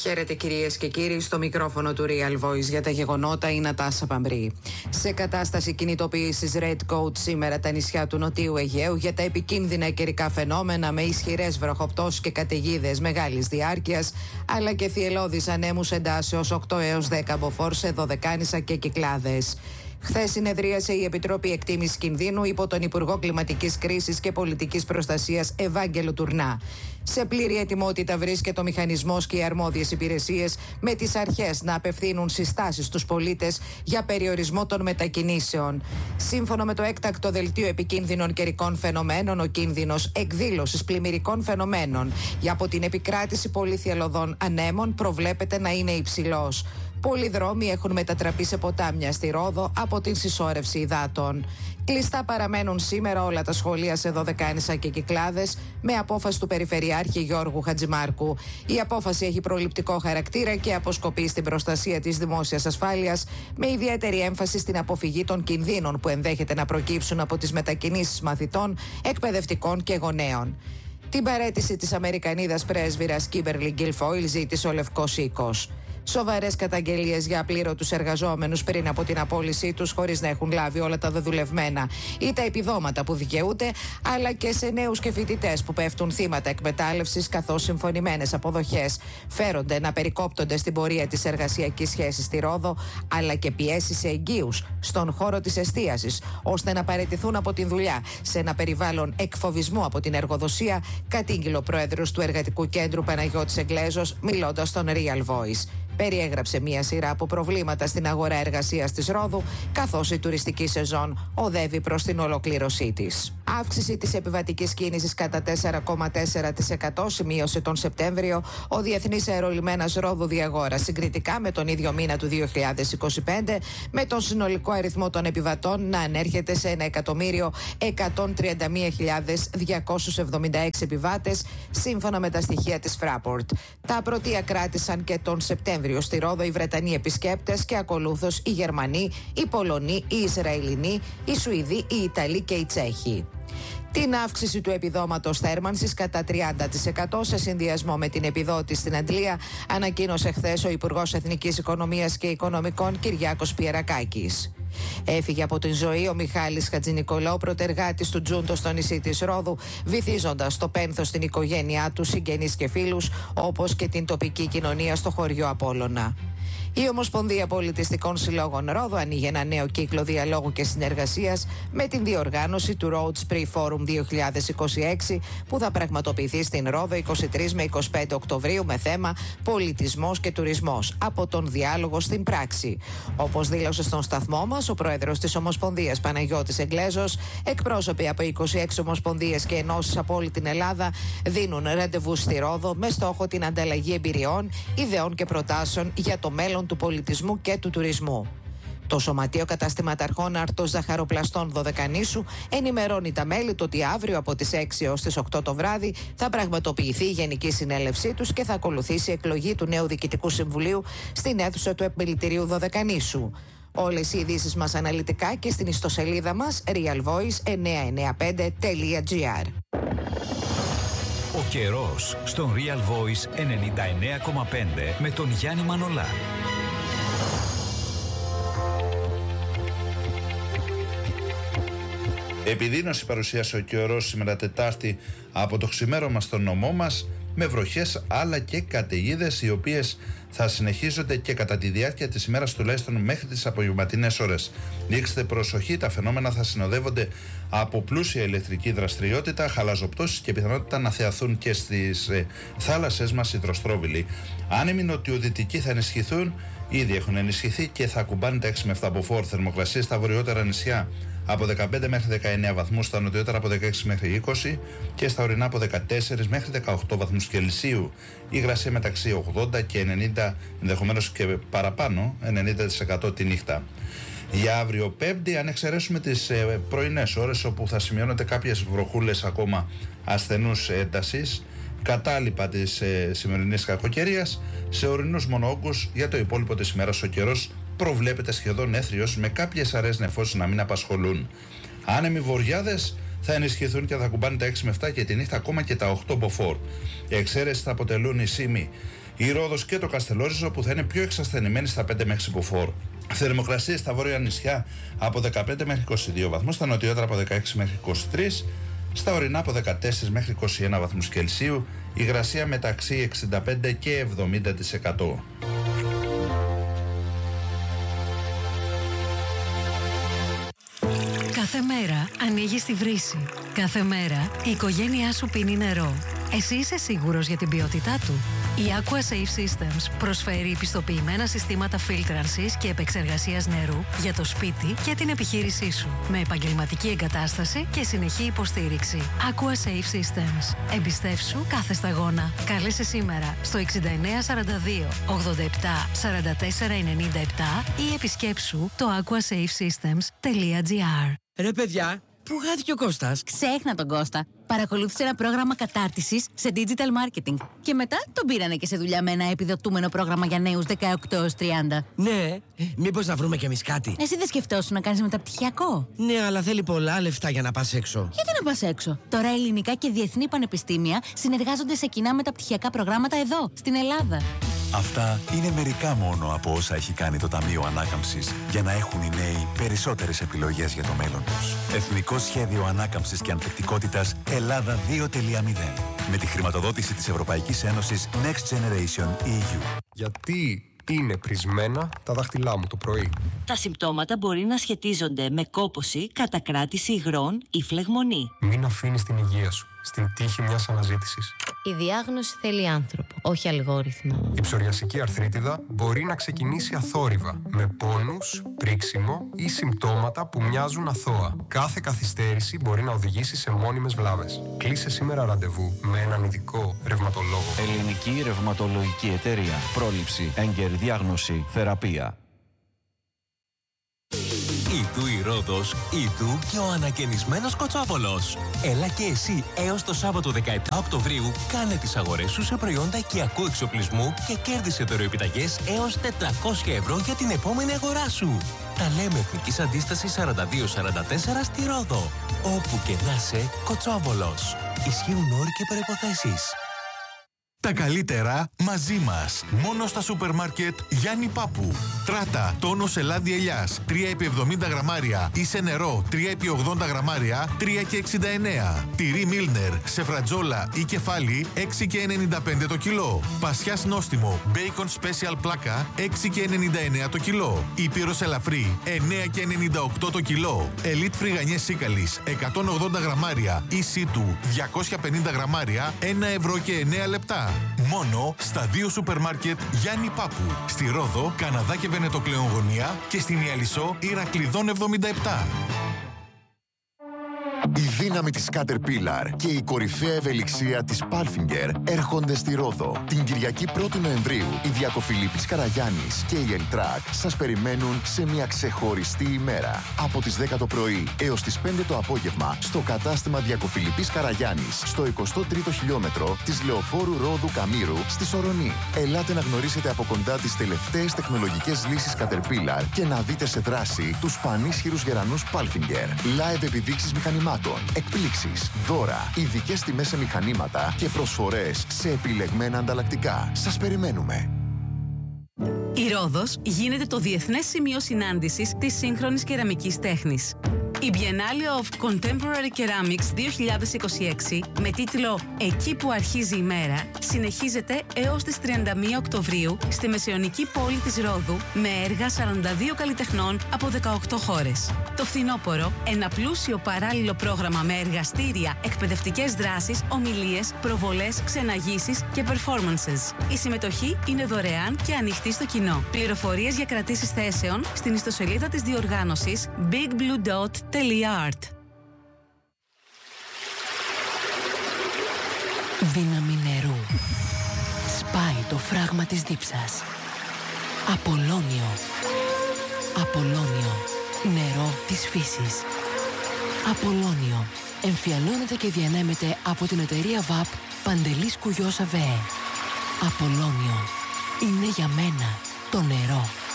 Χαίρετε κυρίες και κύριοι, στο μικρόφωνο του Real Voice για τα γεγονότα η Νατάσα Παμπρή. Σε κατάσταση κινητοποίησης Red Coat σήμερα τα νησιά του Νοτιού Αιγαίου για τα επικίνδυνα καιρικά φαινόμενα με ισχυρές βροχοπτώσεις και καταιγίδες μεγάλης διάρκειας, αλλά και θυελλώδεις ανέμους εντάσεως 8 έως 10 μποφόρ σε Δωδεκάνησα και Κυκλάδες. Χθες συνεδρίασε η Επιτροπή Εκτίμησης Κινδύνου υπό τον Υπουργό Κλιματικής Κρίσης και Πολιτικής Προστασίας Ευάγγελο Τουρνά. Σε πλήρη ετοιμότητα βρίσκεται ο μηχανισμός και οι αρμόδιες υπηρεσίες με τις αρχές να απευθύνουν συστάσεις στους πολίτες για περιορισμό των μετακινήσεων. Σύμφωνα με το έκτακτο δελτίο επικίνδυνων καιρικών φαινομένων, ο κίνδυνος εκδήλωσης πλημμυρικών φαινομένων για από την επικράτηση πολυθυελλωδών ανέμων προβλέπεται να είναι υψηλός. Πολλοί δρόμοι έχουν μετατραπεί σε ποτάμια στη Ρόδο από την συσσόρευση υδάτων. Κλειστά παραμένουν σήμερα όλα τα σχολεία σε Δωδεκάνησα και Κυκλάδες με απόφαση του Περιφερειάρχη Γιώργου Χατζημάρκου. Η απόφαση έχει προληπτικό χαρακτήρα και αποσκοπεί στην προστασία της δημόσιας ασφάλειας, με ιδιαίτερη έμφαση στην αποφυγή των κινδύνων που ενδέχεται να προκύψουν από τις μετακινήσεις μαθητών, εκπαιδευτικών και γονέων. Την παραίτηση της Αμερικανίδας πρέσβυρας Κίμπερλι Γκιλφόιλ ζήτησε ο Λευκός Οίκος. Σοβαρές καταγγελίες για απλήρωτους εργαζόμενους πριν από την απόλυσή τους χωρίς να έχουν λάβει όλα τα δεδουλευμένα ή τα επιδόματα που δικαιούνται, αλλά και σε νέους και φοιτητές που πέφτουν θύματα εκμετάλλευσης, καθώς συμφωνημένες αποδοχές φέρονται να περικόπτονται στην πορεία της εργασιακής σχέσης στη Ρόδο, αλλά και πιέσεις σε εγγύους στον χώρο της εστίασης, ώστε να παραιτηθούν από την δουλειά σε ένα περιβάλλον εκφοβισμού από την εργοδοσία, κατήγγειλε ο πρόεδρος του Εργατικού Κέντρου Παναγιώτης Εγγλέζος, μιλώντας στον Real Voice. Περιέγραψε μία σειρά από προβλήματα στην αγορά εργασίας της Ρόδου, καθώς η τουριστική σεζόν οδεύει προς την ολοκλήρωσή της. Αύξηση της επιβατικής κίνησης κατά 4,4% σημείωσε τον Σεπτέμβριο ο Διεθνής Αερολιμένας Ρόδου Διαγόρα, συγκριτικά με τον ίδιο μήνα του 2025, με τον συνολικό αριθμό των επιβατών να ανέρχεται σε 1.131.276 επιβάτες, σύμφωνα με τα στοιχεία της Fraport. Τα πρωτεία κράτησαν και τον Σεπτέμβριο στη Ρόδο οι Βρετανοί επισκέπτες και ακολούθως οι Γερμανοί, οι Πολωνοί, οι Ισραηλινοί, οι Σουηδοί, οι Ιταλοί και οι Τσέχοι. Την αύξηση του επιδόματος θέρμανσης κατά 30% σε συνδυασμό με την επιδότηση στην Αντλία ανακοίνωσε χθες ο Υπουργός Εθνικής Οικονομίας και Οικονομικών Κυριάκος Πιερακάκης. Έφυγε από την ζωή ο Μιχάλης Χατζηνικολάου, πρωτεργάτης του Τζούντο στο νησί της Ρόδου, βυθίζοντας στο πένθος την οικογένειά του, συγγενείς και φίλους, όπως και την τοπική κοινωνία στο χωριό Απόλλωνα. Η Ομοσπονδία Πολιτιστικών Συλλόγων Ρόδου ανοίγει ένα νέο κύκλο διαλόγου και συνεργασίας με την διοργάνωση του Road Spree Forum 2026 που θα πραγματοποιηθεί στην Ρόδο 23 με 25 Οκτωβρίου με θέμα πολιτισμός και τουρισμός, από τον διάλογο στην πράξη. Όπως δήλωσε στον σταθμό μας ο πρόεδρος της Ομοσπονδίας Παναγιώτης Εγγλέζος, εκπρόσωποι από 26 ομοσπονδίες και ενώσεις από όλη την Ελλάδα δίνουν ραντεβού στη Ρόδο με στόχο την ανταλλαγή εμπειριών, ιδεών και προτάσεων για το μέλλον του πολιτισμού και του τουρισμού. Το Σωματείο Καταστηματαρχών Αρτός Ζαχαροπλαστών Δωδεκανήσου ενημερώνει τα μέλη του ότι αύριο από τις 6 έως τις 8 το βράδυ θα πραγματοποιηθεί η Γενική Συνέλευσή τους και θα ακολουθήσει η εκλογή του νέου Διοικητικού Συμβουλίου στην αίθουσα του Επιμελητηρίου Δωδεκανήσου. Όλες οι ειδήσεις μας αναλυτικά και στην ιστοσελίδα μας realvoice995.gr. Ο καιρός στον Real Voice 99,5 με τον Γιάννη Μανολά. Επιδείνωση παρουσίασε ο καιρός σήμερα Τετάρτη από το ξημέρωμα στον νομό μας, με βροχές αλλά και καταιγίδες, οι οποίες θα συνεχίζονται και κατά τη διάρκεια της ημέρας, τουλάχιστον μέχρι τις απογευματινές ώρες. Δείξτε προσοχή, τα φαινόμενα θα συνοδεύονται από πλούσια ηλεκτρική δραστηριότητα, χαλαζοπτώσεις και πιθανότητα να θεαθούν και στις θάλασσες μας υδροστρόβιλοι. Άνεμοι νοτιοδυτικοί θα ενισχυθούν, ήδη έχουν ενισχυθεί και θα ακουμπάνε τα 6 με 7 μποφόρ. Θερμοκρασίες στα βορειότερα νησιά από 15 μέχρι 19 βαθμούς, στα νοτιότερα από 16 μέχρι 20 και στα ορεινά από 14 μέχρι 18 βαθμούς Κελσίου. Η υγρασία μεταξύ 80 και 90, ενδεχομένως και παραπάνω, 90% τη νύχτα. Για αύριο Πέμπτη, αν εξαιρέσουμε τις πρωινές ώρες όπου θα σημειώνονται κάποιες βροχούλες ακόμα ασθενούς έντασης, κατάλοιπα της σημερινής κακοκαιρίας, σε ορεινούς μονόγκους για το υπόλοιπο της ημέρας ο καιρός προβλέπεται σχεδόν έθριος, με κάποιες αραιές νεφώσεις να μην απασχολούν. Άνεμοι βοριάδες θα ενισχυθούν και θα κουμπάνε τα 6 με 7 και τη νύχτα ακόμα και τα 8 μποφόρ. Οι εξαίρεσεις θα αποτελούν οι Σύμοι η Ρόδος και το Καστελόριζο που θα είναι πιο εξασθενημένοι στα 5 μέχρι υποφόρ. Θερμοκρασίες στα βόρεια νησιά από 15 μέχρι 22 βαθμούς, στα νοτιότερα από 16 μέχρι 23, στα ορεινά από 14 μέχρι 21 βαθμούς Κελσίου, υγρασία μεταξύ 65 και 70%. Κάθε μέρα ανοίγεις τη βρύση. Κάθε μέρα η οικογένειά σου πίνει νερό. Εσύ είσαι σίγουρος για την ποιότητά του? Η Aqua Safe Systems προσφέρει πιστοποιημένα συστήματα φίλτρανσης και επεξεργασίας νερού για το σπίτι και την επιχείρησή σου, με επαγγελματική εγκατάσταση και συνεχή υποστήριξη. Aqua Safe Systems. Εμπιστεύσου κάθε σταγόνα. Κάλεσε σήμερα στο 6942 87 44 97 ή επισκέψου το aquasafesystems.gr. Ρε παιδιά, πού χάθηκε ο Κώστας? Ξέχνα τον Κώστα. Παρακολούθησε ένα πρόγραμμα κατάρτισης σε digital marketing. Και μετά τον πήρανε και σε δουλειά με ένα επιδοτούμενο πρόγραμμα για νέους 18 έως 30. Ναι, μήπως να βρούμε κι εμείς κάτι? Εσύ δεν σκεφτόσουν να κάνεις μεταπτυχιακό? Ναι, αλλά θέλει πολλά λεφτά για να πας έξω. Γιατί να πας έξω? Τώρα ελληνικά και διεθνή πανεπιστήμια συνεργάζονται σε κοινά μεταπτυχιακά προγράμματα εδώ, στην Ελλάδα. Αυτά είναι μερικά μόνο από όσα έχει κάνει το Ταμείο Ανάκαμψης για να έχουν οι νέοι περισσότερες επιλογές για το μέλλον τους. Εθνικό Σχέδιο Ανάκαμψης και Ανθεκτικότητας Ελλάδα 2.0. Με τη χρηματοδότηση της Ευρωπαϊκής Ένωσης Next Generation EU. Γιατί είναι πρισμένα τα δάχτυλά μου το πρωί? Τα συμπτώματα μπορεί να σχετίζονται με κόπωση, κατακράτηση υγρών ή φλεγμονή. Μην αφήνεις την υγεία σου στην τύχη μιας αναζήτησης. Η διάγνωση θέλει άνθρωπο, όχι αλγόριθμο. Η ψωριασική αρθρίτιδα μπορεί να ξεκινήσει αθόρυβα, με πόνους, πρίξιμο ή συμπτώματα που μοιάζουν αθώα. Κάθε καθυστέρηση μπορεί να οδηγήσει σε μόνιμες βλάβες. Κλείσε σήμερα ραντεβού με έναν ειδικό ρευματολόγο. Ελληνική Ρευματολογική Εταιρεία. Πρόληψη, έγκαιρη διάγνωση, θεραπεία. Ιδού η Ρόδος, ιδού και ο ανακαινισμένος Κοτσόβολος. Έλα και εσύ έως το Σάββατο 17 Οκτωβρίου κάνε τις αγορές σου σε προϊόντα οικιακού εξοπλισμού και κέρδισε δωροεπιταγές έως 400 ευρώ για την επόμενη αγορά σου. Τα λέμε Εθνικής Αντίστασης 4244 στη Ρόδο. Όπου και να είσαι, Κοτσόβολος. Ισχύουν όροι και προϋποθέσεις. Τα καλύτερα μαζί μας. Μόνο στα σούπερ μάρκετ Γιάννη Πάπου. Τράτα τόνος ελάντι ελιάς 3x70 γραμμάρια ή σε νερό 3x80 γραμμάρια 3,69. Τυρί Μίλνερ σε φρατζόλα ή κεφάλι 6,95 το κιλό. Πασιάς νόστιμο Bacon Special πλάκα 6,99 το κιλό. Ήπειρος ελαφρύ 9,98 το κιλό. Elite φρυγανιές σίκαλης 180 γραμμάρια ή σίτου 250 γραμμάρια 1 ευρώ και 9 λεπτά. Μόνο στα δύο σούπερ μάρκετ Γιάννη Πάπου. Στη Ρόδο, Καναδά και Βενετοκλέον Γωνία και στην Ιαλισσό Ηρακλειδών 77. Η δύναμη της Caterpillar και η κορυφαία ευελιξία της Palfinger έρχονται στη Ρόδο. Την Κυριακή 1η Νοεμβρίου, η Διακοφιλίππης Καραγιάννης και η Ελτράκ σας περιμένουν σε μια ξεχωριστή ημέρα. Από τις 10 το πρωί έως τις 5 το απόγευμα, στο κατάστημα Διακοφιλίππης Καραγιάννης, στο 23ο χιλιόμετρο της Λεωφόρου Ρόδου Καμήρου, στη Σορονή. Ελάτε να γνωρίσετε από κοντά τις τελευταίες τεχνολογικές λύσεις Caterpillar και να δείτε σε δράση τους πανίσχυρους γερανούς Palfinger. Live επιδείξεις μηχανημάτων, εκπλήξεις, δώρα, ειδικές τιμές σε μηχανήματα και προσφορές σε επιλεγμένα ανταλλακτικά. Σας περιμένουμε. Η Ρόδος γίνεται το διεθνές σημείο συνάντησης της σύγχρονης κεραμικής τέχνης. Η Biennale of Contemporary Ceramics 2026 με τίτλο «Εκεί που αρχίζει η μέρα» συνεχίζεται έως τις 31 Οκτωβρίου στη μεσαιωνική πόλη της Ρόδου με έργα 42 καλλιτεχνών από 18 χώρες. Το φθινόπωρο, ένα πλούσιο παράλληλο πρόγραμμα με εργαστήρια, εκπαιδευτικές δράσεις, ομιλίες, προβολές, ξεναγήσεις και performances. Η συμμετοχή είναι δωρεάν και ανοιχτή στο κοινό. Πληροφορίες για κρατήσεις θέσεων στην ιστοσελίδα της διοργάνωσης bigbluedot.art. Δύναμη νερού. Σπάει το φράγμα της δίψας. Απολώνιο. Απολώνιο. Νερό της φύσης. Απολώνιο. Εμφιαλώνεται και διανέμεται από την εταιρεία ΒΑΠ Παντελής Κουγιός ΑΒΕ. Απολώνιο. Είναι για μένα το νερό.